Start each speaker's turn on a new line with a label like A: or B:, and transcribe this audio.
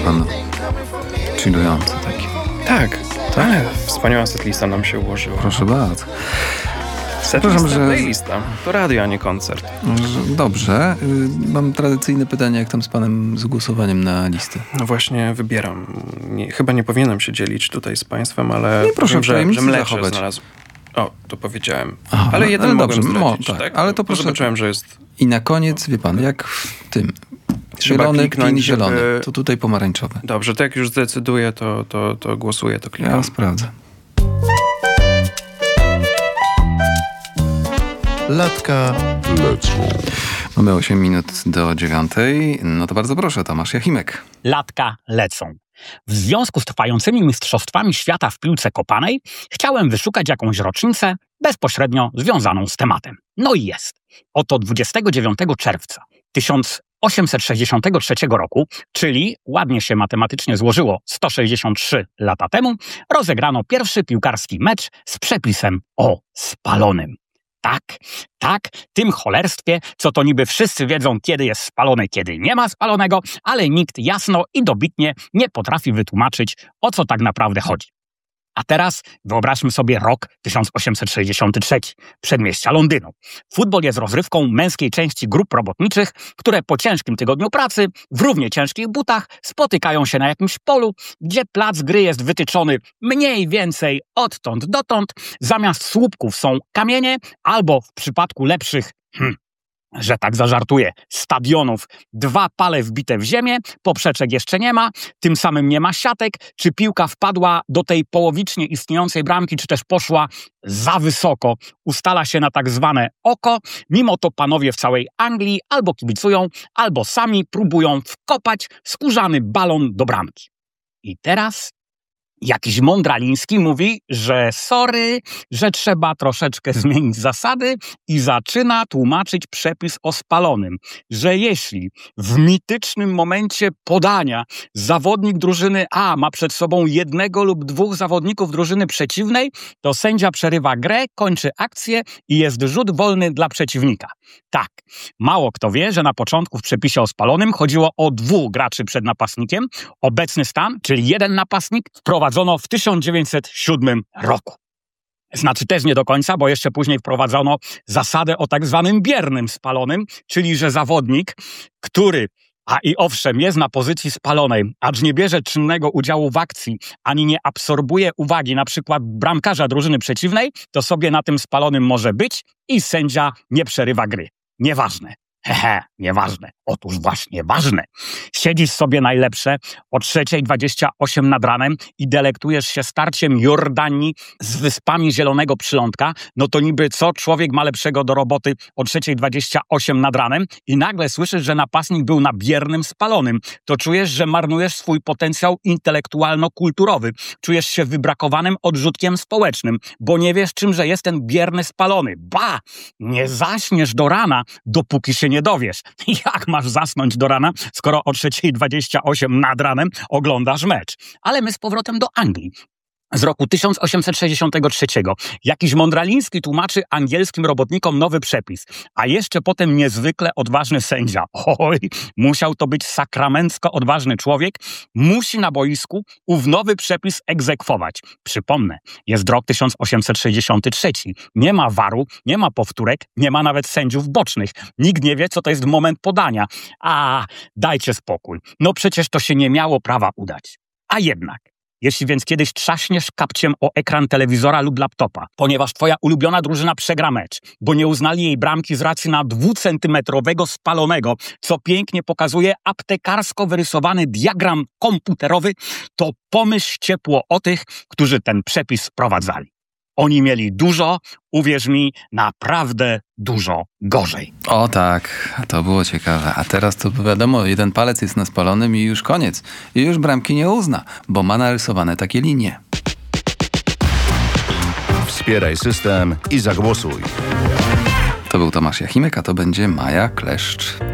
A: Pan chillujący taki.
B: Tak, ale wspaniała setlista nam się ułożyła.
A: Proszę bardzo.
B: Setlista, playlista. To radio, a nie koncert.
A: Dobrze. Mam tradycyjne pytanie, jak tam z panem z głosowaniem na listę?
B: No właśnie wybieram. Chyba nie powinienem się dzielić tutaj z państwem, ale
A: nie, proszę,
B: wiem, że Mlecze znalazł. O, to powiedziałem.
A: Aha,
B: ale jeden mogłem zdradzić,
A: tak? Ale to proszę.
B: Zobaczyłem, że jest...
A: I na koniec, wie pan, jak w tym... Zielony, pin zielony. To tutaj pomarańczowy.
B: Dobrze, to jak już zdecyduję, to głosuję, to klikam.
A: Ja sprawdzę.
C: Latka lecą.
A: Mamy 8 minut do 9. No to bardzo proszę, Tomasz Jachimek.
D: Latka lecą. W związku z trwającymi mistrzostwami świata w piłce kopanej chciałem wyszukać jakąś rocznicę bezpośrednio związaną z tematem. No i jest. Oto 29 czerwca 1863 roku, czyli ładnie się matematycznie złożyło 163 lata temu, rozegrano pierwszy piłkarski mecz z przepisem o spalonym. Tak, tym cholerstwie, co to niby wszyscy wiedzą, kiedy jest spalone, kiedy nie ma spalonego, ale nikt jasno i dobitnie nie potrafi wytłumaczyć, o co tak naprawdę chodzi. A teraz wyobraźmy sobie rok 1863, przedmieścia Londynu. Futbol jest rozrywką męskiej części grup robotniczych, które po ciężkim tygodniu pracy, w równie ciężkich butach, spotykają się na jakimś polu, gdzie plac gry jest wytyczony mniej więcej odtąd dotąd. Zamiast słupków są kamienie, albo w przypadku lepszych, że tak zażartuję, stadionów, 2 pale wbite w ziemię, poprzeczek jeszcze nie ma, tym samym nie ma siatek, czy piłka wpadła do tej połowicznie istniejącej bramki, czy też poszła za wysoko. Ustala się na tak zwane oko, mimo to panowie w całej Anglii albo kibicują, albo sami próbują wkopać skórzany balon do bramki. I teraz jakiś mądraliński mówi, że sorry, że trzeba troszeczkę zmienić zasady i zaczyna tłumaczyć przepis o spalonym, że jeśli w mitycznym momencie podania zawodnik drużyny A ma przed sobą 1 lub 2 zawodników drużyny przeciwnej, to sędzia przerywa grę, kończy akcję i jest rzut wolny dla przeciwnika. Tak, mało kto wie, że na początku w przepisie o spalonym chodziło o 2 graczy przed napastnikiem. Obecny stan, czyli 1 napastnik, wprowadzono w 1907 roku. Znaczy też nie do końca, bo jeszcze później wprowadzono zasadę o tak zwanym biernym spalonym, czyli że zawodnik, który i owszem, jest na pozycji spalonej, acz nie bierze czynnego udziału w akcji, ani nie absorbuje uwagi na przykład bramkarza drużyny przeciwnej, to sobie na tym spalonym może być i sędzia nie przerywa gry. Nieważne. Nieważne. Otóż właśnie ważne. Siedzisz sobie najlepsze o 3:28 nad ranem i delektujesz się starciem Jordanii z wyspami Zielonego Przylądka, no to niby co człowiek ma lepszego do roboty o 3:28 nad ranem i nagle słyszysz, że napastnik był na biernym spalonym. To czujesz, że marnujesz swój potencjał intelektualno-kulturowy. Czujesz się wybrakowanym odrzutkiem społecznym, bo nie wiesz, czymże jest ten bierny spalony. Ba! Nie zaśniesz do rana, dopóki się nie dowiesz. Jak masz zasnąć do rana, skoro o 3:28 nad ranem oglądasz mecz? Ale my z powrotem do Anglii. Z roku 1863 jakiś mądraliński tłumaczy angielskim robotnikom nowy przepis, a jeszcze potem niezwykle odważny sędzia. Oj, musiał to być sakramencko odważny człowiek, musi na boisku ów nowy przepis egzekwować. Przypomnę, jest rok 1863. Nie ma waru, nie ma powtórek, nie ma nawet sędziów bocznych. Nikt nie wie, co to jest moment podania. Dajcie spokój. No przecież to się nie miało prawa udać. A jednak. Jeśli więc kiedyś trzaśniesz kapciem o ekran telewizora lub laptopa, ponieważ twoja ulubiona drużyna przegra mecz, bo nie uznali jej bramki z racji na 2-centymetrowego spalonego, co pięknie pokazuje aptekarsko wyrysowany diagram komputerowy, to pomyśl ciepło o tych, którzy ten przepis wprowadzali. Oni mieli dużo, uwierz mi, naprawdę dużo gorzej.
A: O tak, to było ciekawe. A teraz to wiadomo, 1 palec jest na spalonym i już koniec. I już bramki nie uzna, bo ma narysowane takie linie.
C: Wspieraj system i zagłosuj.
A: To był Tomasz Jachimek, a to będzie Maja Kleszcz.